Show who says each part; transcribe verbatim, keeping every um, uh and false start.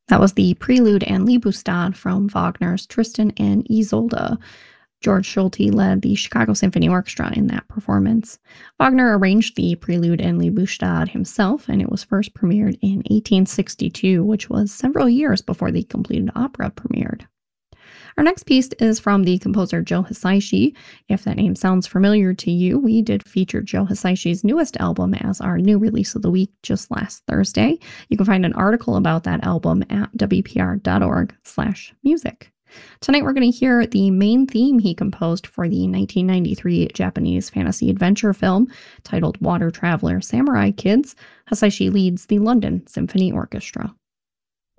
Speaker 1: That was the Prelude and Liebestod from Wagner's Tristan and Isolde. George Schulte led the Chicago Symphony Orchestra in that performance. Wagner arranged the Prelude and Liebestod himself, and it was first premiered in eighteen sixty-two, which was several years before the completed opera premiered. Our next piece is from the composer Joe Hisaishi. If that name sounds familiar to you, we did feature Joe Hisaishi's newest album as our new release of the week just last Thursday. You can find an article about that album at w p r dot org slash music. Tonight we're going to hear the main theme he composed for the nineteen ninety-three Japanese fantasy adventure film titled Water Traveler Samurai Kids. Hisaishi leads the London Symphony Orchestra.